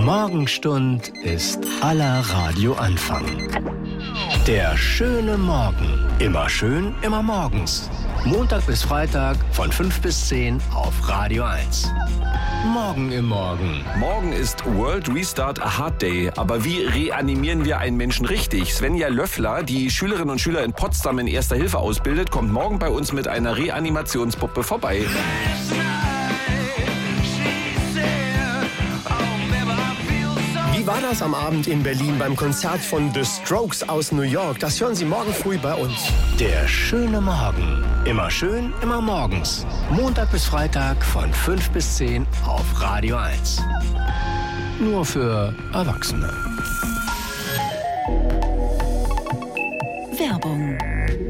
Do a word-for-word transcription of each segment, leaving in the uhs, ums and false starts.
Morgenstund ist aller Radioanfang. Der schöne Morgen. Immer schön, immer morgens. Montag bis Freitag von fünf bis zehn auf Radio eins. Morgen im Morgen. Morgen ist World Restart Heart Day. Aber wie reanimieren wir einen Menschen richtig? Svenja Löffler, die Schülerinnen und Schüler in Potsdam in Erster Hilfe ausbildet, kommt morgen bei uns mit einer Reanimationspuppe vorbei. Wie war das am Abend in Berlin beim Konzert von The Strokes aus New York? Das hören Sie morgen früh bei uns. Der schöne Morgen. Immer schön, immer morgens. Montag bis Freitag von fünf bis zehn auf Radio eins. Nur für Erwachsene. Werbung.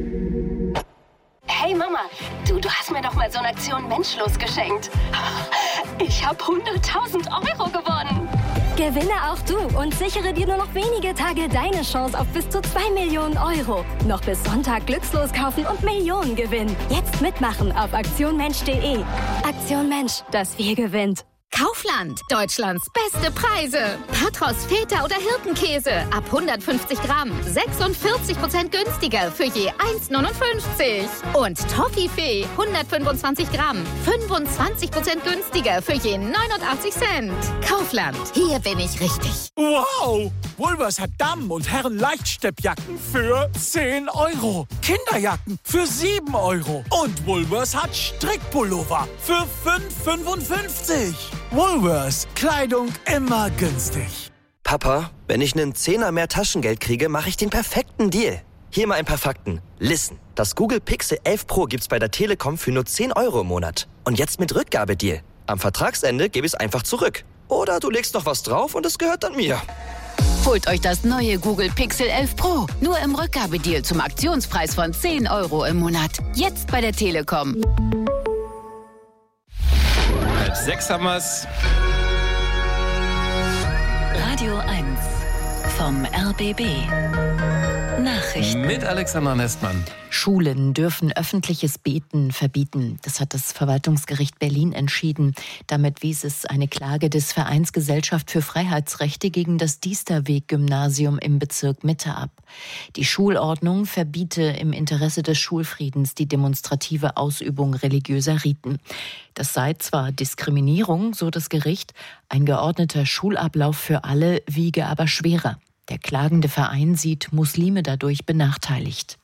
Hey Mama, du, du hast mir doch mal so eine Aktion Menschlos geschenkt. Ich habe hunderttausend Euro gewonnen. Gewinne auch du und sichere dir nur noch wenige Tage deine Chance auf bis zu zwei Millionen Euro. Noch bis Sonntag glückslos kaufen und Millionen gewinnen. Jetzt mitmachen auf aktion mensch punkt de. Aktion Mensch, das Wir gewinnt. Kaufland, Deutschlands beste Preise. Patros, Feta oder Hirtenkäse ab hundertfünfzig Gramm, sechsundvierzig Prozent günstiger für je eins Komma neunundfünfzig. Und Toffifee, hundertfünfundzwanzig Gramm, fünfundzwanzig Prozent günstiger für je neunundachtzig Cent. Kaufland, hier bin ich richtig. Wow! Woolworths hat Damen- und Herren-Leichtsteppjacken für zehn Euro. Kinderjacken für sieben Euro. Und Woolworths hat Strickpullover für fünf Euro fünfundfünfzig. Woolworths, Kleidung immer günstig. Papa, wenn ich einen Zehner mehr Taschengeld kriege, mache ich den perfekten Deal. Hier mal ein paar Fakten. Listen, das Google Pixel elf Pro gibt's bei der Telekom für nur zehn Euro im Monat. Und jetzt mit Rückgabedeal. Am Vertragsende gebe ich es einfach zurück. Oder du legst noch was drauf und es gehört dann mir. Holt euch das neue Google Pixel elf Pro. Nur im Rückgabedeal zum Aktionspreis von zehn Euro im Monat. Jetzt bei der Telekom. Halb sechs haben wir's. Radio eins vom R B B. Nachrichten. Mit Alexander Nestmann. Schulen dürfen öffentliches Beten verbieten. Das hat das Verwaltungsgericht Berlin entschieden. Damit wies es eine Klage des Vereins Gesellschaft für Freiheitsrechte gegen das Diesterweg-Gymnasium im Bezirk Mitte ab. Die Schulordnung verbiete im Interesse des Schulfriedens die demonstrative Ausübung religiöser Riten. Das sei zwar Diskriminierung, so das Gericht, ein geordneter Schulablauf für alle wiege aber schwerer. Der klagende Verein sieht Muslime dadurch benachteiligt.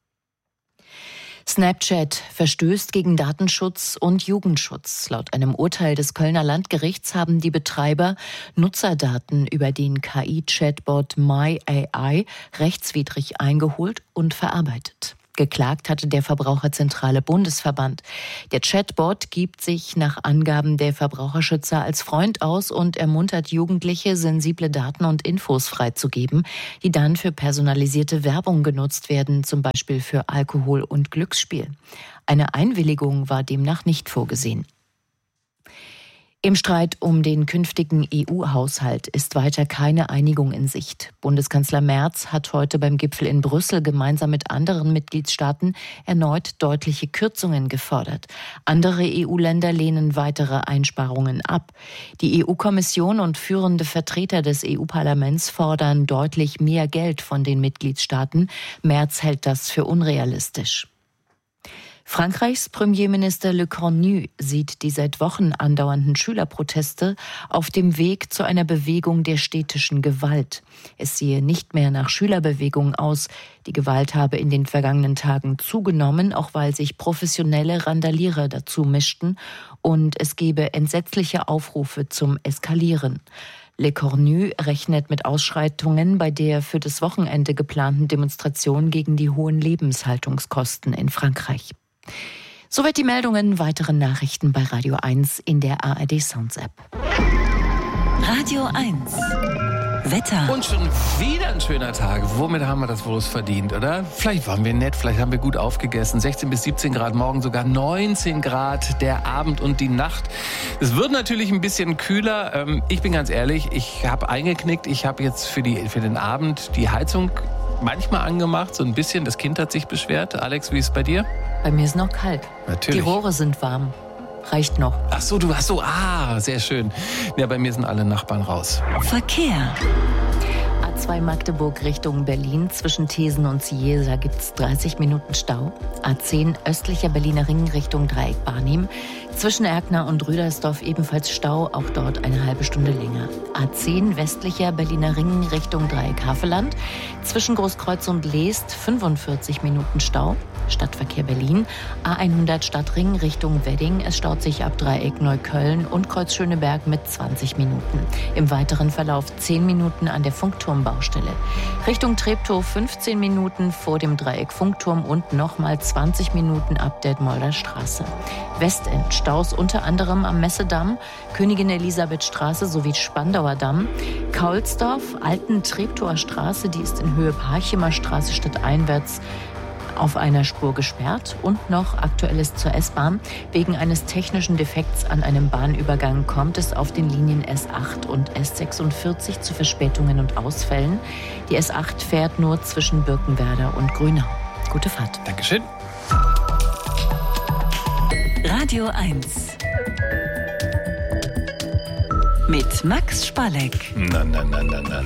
Snapchat verstößt gegen Datenschutz und Jugendschutz. Laut einem Urteil des Kölner Landgerichts haben die Betreiber Nutzerdaten über den K I-Chatbot MyAI rechtswidrig eingeholt und verarbeitet. Geklagt hatte der Verbraucherzentrale Bundesverband. Der Chatbot gibt sich nach Angaben der Verbraucherschützer als Freund aus und ermuntert Jugendliche, sensible Daten und Infos freizugeben, die dann für personalisierte Werbung genutzt werden, zum Beispiel für Alkohol und Glücksspiel. Eine Einwilligung war demnach nicht vorgesehen. Im Streit um den künftigen E U-Haushalt ist weiter keine Einigung in Sicht. Bundeskanzler Merz hat heute beim Gipfel in Brüssel gemeinsam mit anderen Mitgliedstaaten erneut deutliche Kürzungen gefordert. Andere E U-Länder lehnen weitere Einsparungen ab. Die E U-Kommission und führende Vertreter des E U-Parlaments fordern deutlich mehr Geld von den Mitgliedstaaten. Merz hält das für unrealistisch. Frankreichs Premierminister Le Cornu sieht die seit Wochen andauernden Schülerproteste auf dem Weg zu einer Bewegung der städtischen Gewalt. Es sehe nicht mehr nach Schülerbewegung aus. Die Gewalt habe in den vergangenen Tagen zugenommen, auch weil sich professionelle Randalierer dazu mischten, und es gebe entsetzliche Aufrufe zum Eskalieren. Le Cornu rechnet mit Ausschreitungen bei der für das Wochenende geplanten Demonstration gegen die hohen Lebenshaltungskosten in Frankreich. Soweit die Meldungen. Weitere Nachrichten bei Radio eins in der A R D Sounds App. Radio eins. Wetter. Und schon wieder ein schöner Tag. Womit haben wir das wohl verdient, oder? Vielleicht waren wir nett, vielleicht haben wir gut aufgegessen. sechzehn bis siebzehn Grad, morgen sogar neunzehn Grad, der Abend und die Nacht. Es wird natürlich ein bisschen kühler. Ich bin ganz ehrlich, ich habe eingeknickt. Ich habe jetzt für, die, für den Abend die Heizung manchmal angemacht, so ein bisschen. Das Kind hat sich beschwert. Alex, wie ist es bei dir? Bei mir ist noch kalt. Natürlich. Die Rohre sind warm. reicht noch. Ach so, du hast so, ah, sehr schön. Ja, bei mir sind alle Nachbarn raus. Verkehr. A zwei Magdeburg Richtung Berlin. Zwischen Thesen und Ciesa gibt es dreißig Minuten Stau. A zehn östlicher Berliner Ring Richtung Dreieck Barnim. Zwischen Erkner und Rüdersdorf ebenfalls Stau, auch dort eine halbe Stunde länger. A zehn westlicher Berliner Ring Richtung Dreieck Havelland. Zwischen Großkreuz und Leest fünfundvierzig Minuten Stau. Stadtverkehr Berlin. A hundert Stadtring Richtung Wedding. Es staut sich ab Dreieck Neukölln und Kreuz Schöneberg mit zwanzig Minuten. Im weiteren Verlauf zehn Minuten an der Funkturmbaustelle. Richtung Treptow fünfzehn Minuten vor dem Dreieck Funkturm und nochmal zwanzig Minuten ab Detmolder Straße. Westend Staus unter anderem am Messedamm, Königin Elisabeth Straße sowie Spandauer Damm. Kaulsdorf, Alten Treptower Straße, die ist in Höhe Parchimer Straße stadteinwärts auf einer Spur gesperrt. Und noch Aktuelles zur S-Bahn. Wegen eines technischen Defekts an einem Bahnübergang kommt es auf den Linien S acht und S sechsundvierzig zu Verspätungen und Ausfällen. Die S acht fährt nur zwischen Birkenwerder und Grünau. Gute Fahrt. Dankeschön. Radio eins. Mit Max Spalleck. Na, na, na, na, na,